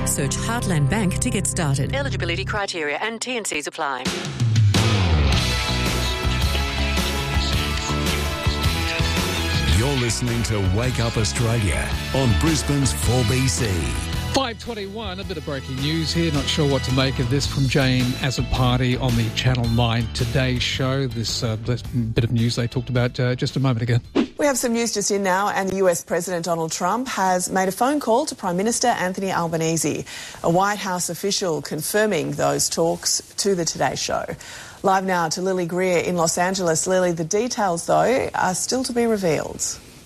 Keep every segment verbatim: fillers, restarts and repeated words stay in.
Search Heartland Bank to get started. Eligibility criteria and T and Cs apply. You're listening to Wake Up Australia on Brisbane's four B C. five twenty-one, a bit of breaking news here. Not sure what to make of this from Jane Azzopardi on the Channel nine Today show. This, uh, this bit of news they talked about uh, just a moment ago. We have some news just in now, and the U S President Donald Trump has made a phone call to Prime Minister Anthony Albanese, a White House official confirming those talks to the Today Show. Live now to Lily Greer in Los Angeles. Lily, the details, though, are still to be revealed.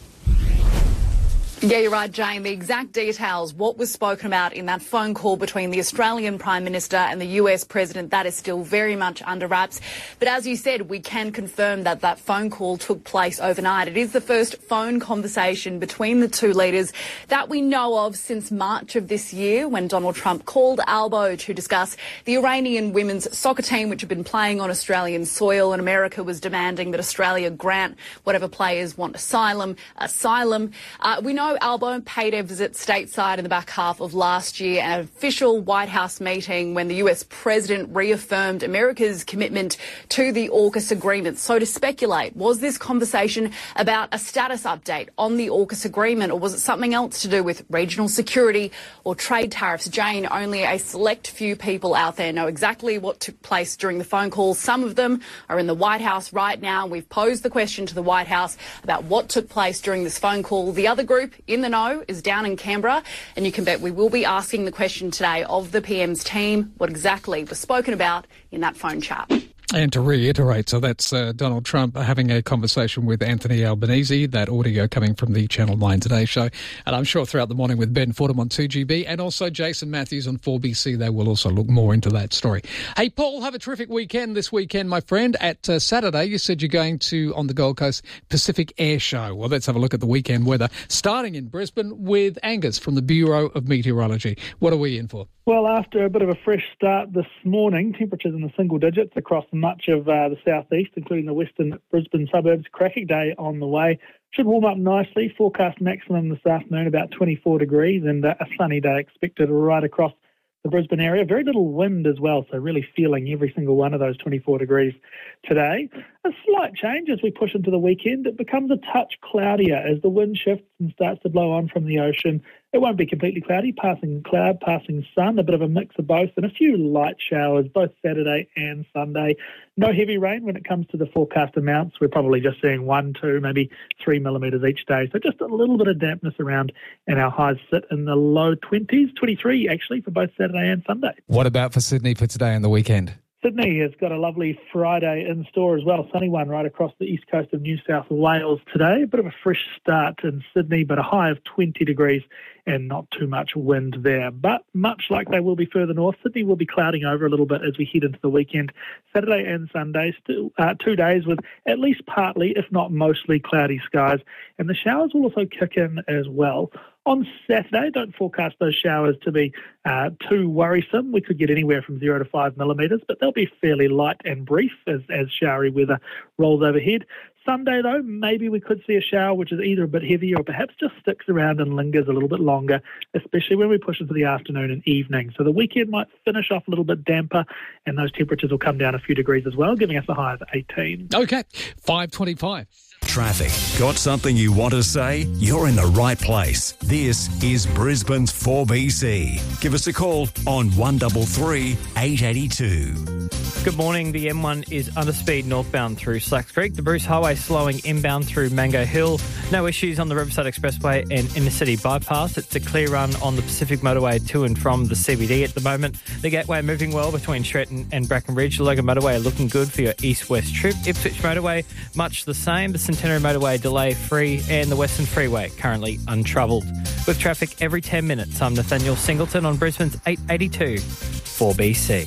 Yeah, you're right, Jane. The exact details, what was spoken about in that phone call between the Australian Prime Minister and the U S President, that is still very much under wraps. But as you said, we can confirm that that phone call took place overnight. It is the first phone conversation between the two leaders that we know of since March of this year, when Donald Trump called Albo to discuss the Iranian women's soccer team, which had been playing on Australian soil, and America was demanding that Australia grant whatever players want asylum, asylum. Uh, we know Albo paid a visit stateside in the back half of last year, an official White House meeting when the U S President reaffirmed America's commitment to the AUKUS agreement. So to speculate, was this conversation about a status update on the AUKUS agreement, or was it something else to do with regional security or trade tariffs? Jane, only a select few people out there know exactly what took place during the phone call. Some of them are in the White House right now. We've posed the question to the White House about what took place during this phone call. The other group in the know is down in Canberra, and you can bet we will be asking the question today of the P M's team, what exactly was spoken about in that phone chat. And to reiterate, so that's uh, Donald Trump having a conversation with Anthony Albanese, that audio coming from the Channel nine Today show. And I'm sure throughout the morning with Ben Fordham on two G B and also Jason Matthews on four B C, they will also look more into that story. Hey, Paul, have a terrific weekend this weekend, my friend. At uh, Saturday, you said you're going to, on the Gold Coast, Pacific Air Show. Well, let's have a look at the weekend weather, starting in Brisbane with Angus from the Bureau of Meteorology. What are we in for? Well, after a bit of a fresh start this morning, temperatures in the single digits across much of uh, the southeast, including the western Brisbane suburbs. Cracking day on the way. Should warm up nicely. Forecast maximum this afternoon about twenty-four degrees, and uh, a sunny day expected right across the Brisbane area. Very little wind as well, so really feeling every single one of those twenty-four degrees today. A slight change as we push into the weekend. It becomes a touch cloudier as the wind shifts and starts to blow on from the ocean. It won't be completely cloudy, passing cloud, passing sun, a bit of a mix of both, and a few light showers both Saturday and Sunday. No heavy rain when it comes to the forecast amounts. We're probably just seeing one, two, maybe three millimetres each day. So just a little bit of dampness around, and our highs sit in the low twenties, twenty-three actually for both Saturday and Sunday. What about for Sydney for today and the weekend? Sydney has got a lovely Friday in store as well. Sunny one right across the east coast of New South Wales today. A bit of a fresh start in Sydney, but a high of twenty degrees and not too much wind there. But much like they will be further north, Sydney will be clouding over a little bit as we head into the weekend. Saturday and Sunday, still uh, two days with at least partly, if not mostly, cloudy skies. And the showers will also kick in as well. On Saturday, don't forecast those showers to be uh, too worrisome. We could get anywhere from zero to five millimetres, but they'll be fairly light and brief as, as showery weather rolls overhead. Sunday, though, maybe we could see a shower which is either a bit heavier or perhaps just sticks around and lingers a little bit longer, especially when we push into the afternoon and evening. So the weekend might finish off a little bit damper, and those temperatures will come down a few degrees as well, giving us a high of eighteen. Okay, five twenty-five. Traffic. Got something you want to say? You're in the right place. This is Brisbane's four B C. Give us a call on one three three, eight eight two. Good morning. The M one is under speed northbound through Slacks Creek. The Bruce Highway slowing inbound through Mango Hill. No issues on the Riverside Expressway and Inner City Bypass. It's a clear run on the Pacific Motorway to and from the C B D at the moment. The Gateway moving well between Stretton and Brackenridge. The Logan Motorway looking good for your east-west trip. Ipswich Motorway, much the same. The Centenary Motorway delay-free, and the Western Freeway currently untravelled. With traffic every ten minutes, I'm Nathaniel Singleton on Brisbane's eight eighty-two four B C.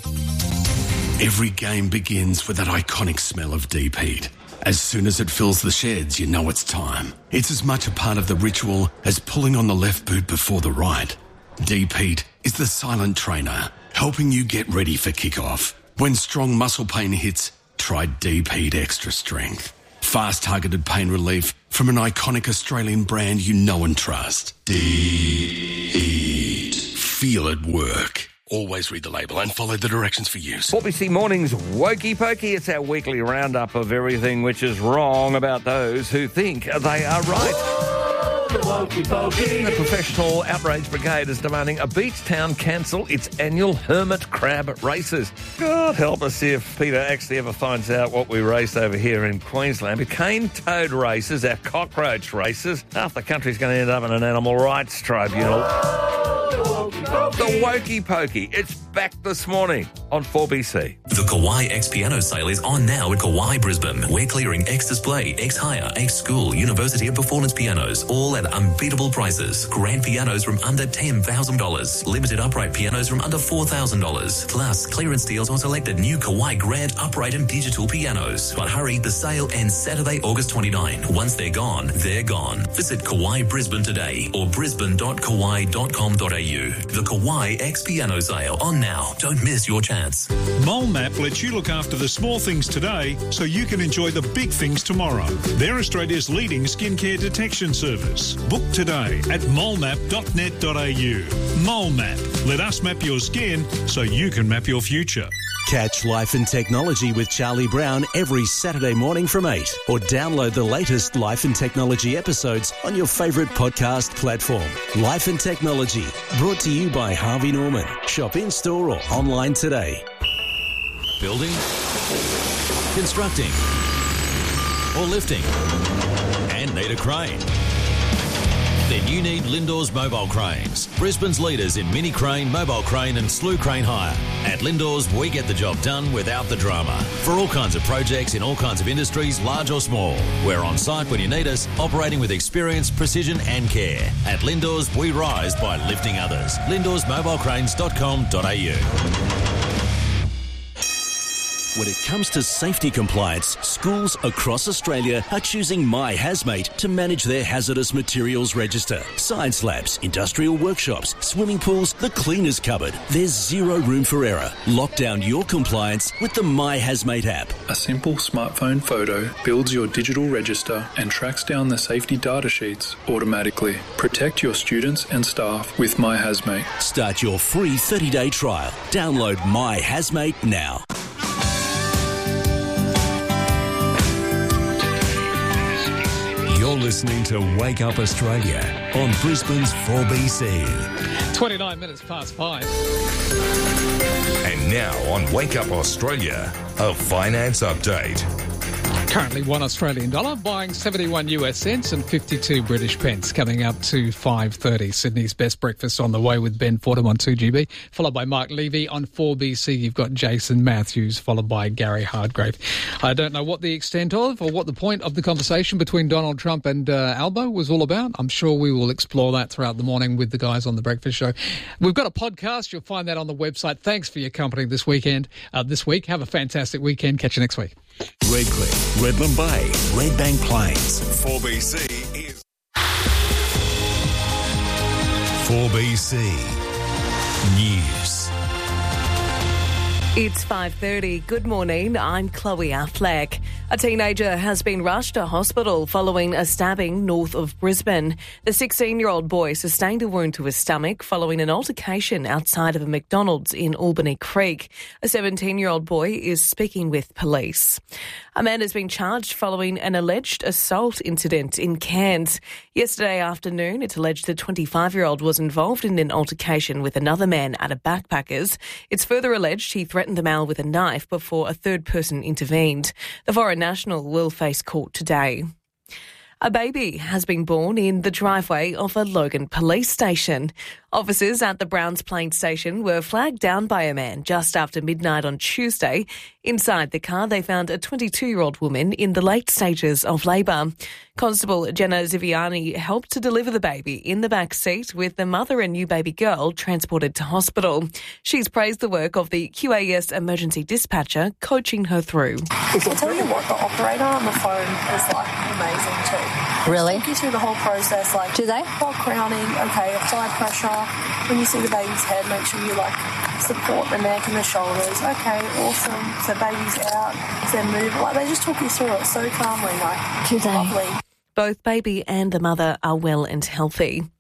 Every game begins with that iconic smell of deep heat. As soon as it fills the sheds, you know it's time. It's as much a part of the ritual as pulling on the left boot before the right. Deep heat is the silent trainer, helping you get ready for kickoff. When strong muscle pain hits, try Deep Heat Extra Strength. Fast targeted pain relief from an iconic Australian brand you know and trust. Deep Heat. feel it work. Always read the label and follow the directions for use. four B C Mornings Wokey Pokey. It's our weekly roundup of everything which is wrong about those who think they are right. The Wokey Pokey. The Professional Outrage Brigade is demanding a beach town cancel its annual hermit crab races. God help us if Peter actually ever finds out what we race over here in Queensland. The cane toad races, our cockroach races. Half the country's going to end up in an animal rights tribunal. The Wokey Pokey. It's back this morning on four B C. The Kawai X Piano sale is on now at Kawai Brisbane. We're clearing X Display, X Hire, X School, University of Performance pianos, all at unbeatable prices. Grand pianos from under ten thousand dollars. Limited upright pianos from under four thousand dollars. Plus, clearance deals on selected new Kawai Grand upright and digital pianos. But hurry, the sale ends Saturday, August twenty-ninth. Once they're gone, they're gone. Visit Kawai Brisbane today or brisbane dot kawai dot com dot a u. The Kawai X Piano sale on now. Don't miss your chance. MoleMap lets you look after the small things today so you can enjoy the big things tomorrow. They're Australia's leading skincare detection service. Book today at mole map dot net dot a u. MoleMap. Let us map your skin so you can map your future. Catch Life and Technology with Charlie Brown every Saturday morning from eight, or download the latest Life and Technology episodes on your favourite podcast platform. Life and Technology, brought to you by Harvey Norman. Shop in-store or online today. Building, constructing, or lifting, and need a crane? Then you need Lindor's Mobile Cranes, Brisbane's leaders in mini crane, mobile crane and slew crane hire. At Lindor's, we get the job done without the drama. For all kinds of projects in all kinds of industries, large or small. We're on site when you need us, operating with experience, precision and care. At Lindor's, we rise by lifting others. lindors mobile cranes dot com dot a u. When it comes to safety compliance, schools across Australia are choosing My Hazmate to manage their hazardous materials register. Science labs, industrial workshops, swimming pools, the cleaners cupboard. There's zero room for error. Lock down your compliance with the My Hazmate app. A simple smartphone photo builds your digital register and tracks down the safety data sheets automatically. Protect your students and staff with My Hazmate. Start your free thirty-day trial. Download My Hazmate now. You're listening to Wake Up Australia on Brisbane's four B C. twenty-nine minutes past five. And now on Wake Up Australia, a finance update. Currently one Australian dollar buying seventy-one U S cents and fifty-two British pence, coming up to five thirty. Sydney's best breakfast on the way with Ben Fordham on two G B, followed by Mark Levy on four B C. You've got Jason Matthews, followed by Gary Hardgrave. I don't know what the extent of or what the point of the conversation between Donald Trump and uh, Albo was all about. I'm sure we will explore that throughout the morning with the guys on The Breakfast Show. We've got a podcast. You'll find that on the website. Thanks for your company this weekend, uh, this week. Have a fantastic weekend. Catch you next week. Redcliffe, Redland Bay, Redbank Plains. four B C is four B C News. It's five thirty. Good morning. I'm Chloe Affleck. A teenager has been rushed to hospital following a stabbing north of Brisbane. The sixteen-year-old boy sustained a wound to his stomach following an altercation outside of a McDonald's in Albany Creek. A seventeen-year-old boy is speaking with police. A man has been charged following an alleged assault incident in Cairns. Yesterday afternoon, it's alleged the twenty-five-year-old was involved in an altercation with another man at a Backpackers. It's further alleged he threatened the male with a knife before a third person intervened. The foreign national will face court today. A baby has been born in the driveway of a Logan police station. Officers at the Browns Plains station were flagged down by a man just after midnight on Tuesday. Inside the car, they found a twenty-two-year-old woman in the late stages of labour. Constable Jenna Ziviani helped to deliver the baby in the back seat with the mother and new baby girl transported to hospital. She's praised the work of the Q A S emergency dispatcher coaching her through. I'll tell you what, the operator on the phone is like amazing too. Really? Take you through the whole process. Like, do they? While crowning, okay, apply pressure. When you see the baby's head, make sure you like support the neck and the shoulders. Okay, awesome. So baby's out. So move. Like they just talk you through it so calmly. Like, do they? Lovely. Both baby and the mother are well and healthy.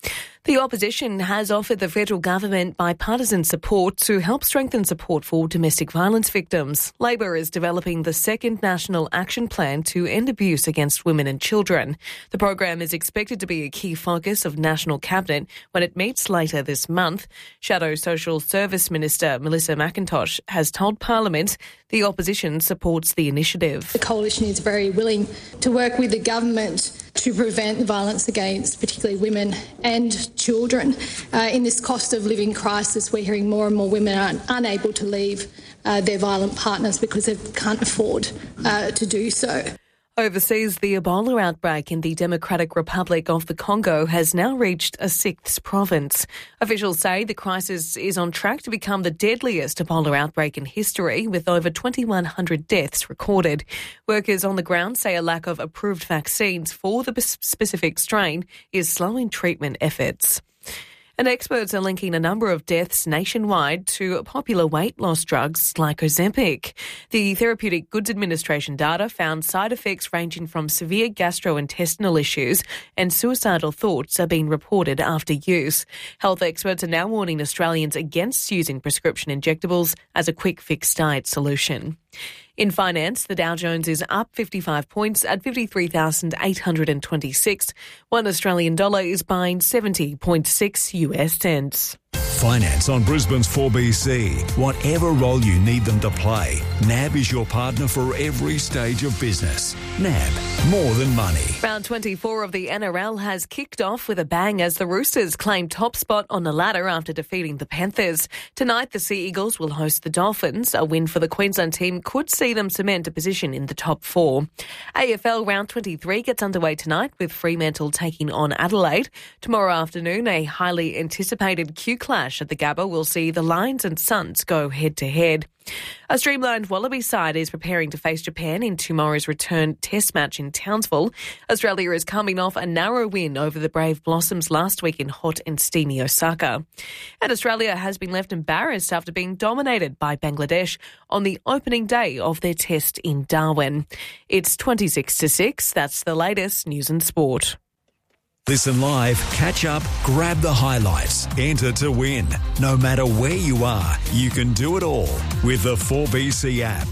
The opposition has offered the federal government bipartisan support to help strengthen support for domestic violence victims. Labor is developing the second National Action Plan to end abuse against women and children. The program is expected to be a key focus of National Cabinet when it meets later this month. Shadow Social Service Minister Melissa McIntosh has told Parliament the opposition supports the initiative. The Coalition is very willing to work with the government to prevent the violence against particularly women and children. Uh, in this cost of living crisis, we're hearing more and more women are unable to leave uh, their violent partners because they can't afford uh, to do so. Overseas, the Ebola outbreak in the Democratic Republic of the Congo has now reached a sixth province. Officials say the crisis is on track to become the deadliest Ebola outbreak in history, with over twenty-one hundred deaths recorded. Workers on the ground say a lack of approved vaccines for the specific strain is slowing treatment efforts. And experts are linking a number of deaths nationwide to popular weight loss drugs like Ozempic. The Therapeutic Goods Administration data found side effects ranging from severe gastrointestinal issues and suicidal thoughts are being reported after use. Health experts are now warning Australians against using prescription injectables as a quick fix diet solution. In finance, the Dow Jones is up fifty-five points at fifty-three thousand eight hundred twenty-six. One Australian dollar is buying seventy point six U S cents. Finance on Brisbane's four B C. Whatever role you need them to play, N A B is your partner for every stage of business. N A B, more than money. Round twenty-four of the N R L has kicked off with a bang as the Roosters claim top spot on the ladder after defeating the Panthers. Tonight, the Sea Eagles will host the Dolphins. A win for the Queensland team could see them cement a position in the top four. A F L Round twenty-three gets underway tonight with Fremantle taking on Adelaide. Tomorrow afternoon, a highly anticipated Q clash at the Gabba will see the Lions and Suns go head-to-head. A streamlined Wallaby side is preparing to face Japan in tomorrow's return test match in Townsville. Australia is coming off a narrow win over the Brave Blossoms last week in hot and steamy Osaka. And Australia has been left embarrassed after being dominated by Bangladesh on the opening day of their test in Darwin. It's twenty-six to six. That's the latest news and sport. Listen live, catch up, grab the highlights, enter to win. No matter where you are, you can do it all with the four B C app.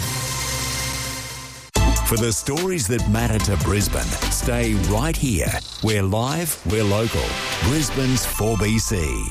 For the stories that matter to Brisbane, stay right here. We're live, we're local. Brisbane's four B C.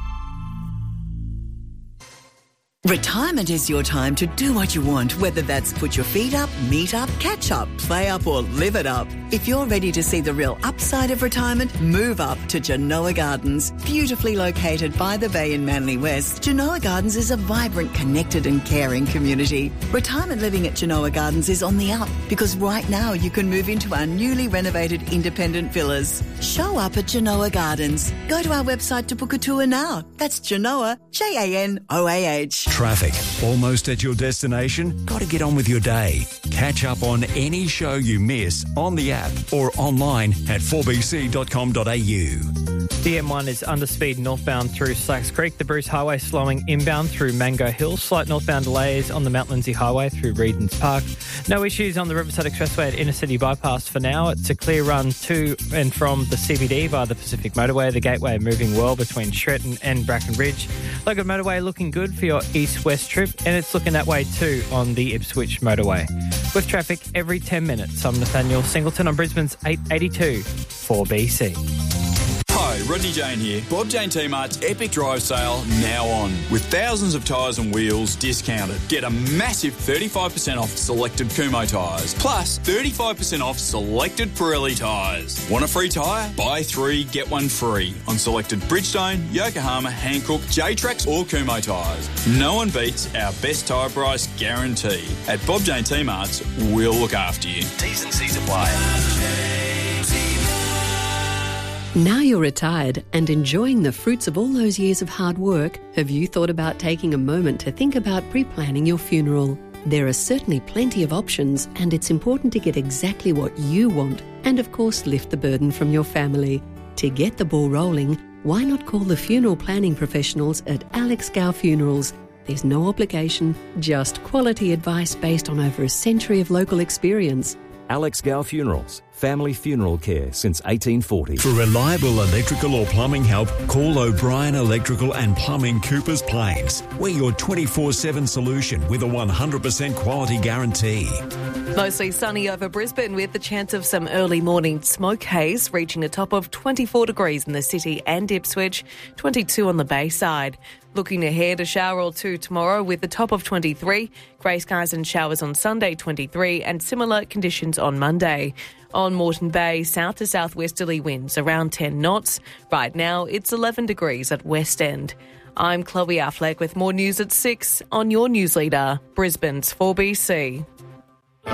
Retirement is your time to do what you want, whether that's put your feet up, meet up, catch up, play up or live it up. If you're ready to see the real upside of retirement, move up to Genoa Gardens. Beautifully located by the bay in Manly West, Genoa Gardens is a vibrant, connected and caring community. Retirement living at Genoa Gardens is on the up because right now you can move into our newly renovated independent villas. Show up at Genoa Gardens. Go to our website to book a tour now. That's Genoa, J A N O A H. Traffic. Almost at your destination? Got to get on with your day. Catch up on any show you miss on the app or online at four b c dot com dot a u. The M one is under speed northbound through Slacks Creek. The Bruce Highway slowing inbound through Mango Hill. Slight northbound delays on the Mount Lindsay Highway through Regent's Park. No issues on the Riverside Expressway at Inner City Bypass for now. It's a clear run to and from the C B D via the Pacific Motorway. The Gateway moving well between Shretton and Bracken Ridge. Logan Motorway looking good for your east-west trip, and it's looking that way too on the Ipswich Motorway. With traffic every ten minutes, I'm Nathaniel Singleton on Brisbane's eight eighty-two four B C. Hi, Rodney Jane here. Bob Jane T-Mart's Epic Drive Sale now on. With thousands of tyres and wheels discounted. Get a massive thirty-five percent off selected Kumho tyres. Plus thirty-five percent off selected Pirelli tyres. Want a free tyre? Buy three, get one free on selected Bridgestone, Yokohama, Hankook, J-Trax or Kumho tyres. No one beats our best tyre price guarantee. At Bob Jane T-Mart's, we'll look after you. T's and C's apply. Now you're retired and enjoying the fruits of all those years of hard work, have you thought about taking a moment to think about pre-planning your funeral? There are certainly plenty of options, and it's important to get exactly what you want and, of course, lift the burden from your family. To get the ball rolling, why not call the funeral planning professionals at Alex Gow Funerals? There's no obligation, just quality advice based on over a century of local experience. Alex Gow Funerals, family funeral care since eighteen forty. For reliable electrical or plumbing help, call O'Brien Electrical and Plumbing, Coopers Plains. We're your twenty-four seven solution with a one hundred percent quality guarantee. Mostly sunny over Brisbane with the chance of some early morning smoke haze, reaching a top of twenty-four degrees in the city and Ipswich, twenty-two on the Bayside. Looking ahead, a shower or two tomorrow with the top of twenty-three, grey skies and showers on Sunday, twenty-three, and similar conditions on Monday. On Moreton Bay, south to southwesterly winds around ten knots. Right now, it's eleven degrees at West End. I'm Chloe Affleck with more news at six on your news leader, Brisbane's four B C.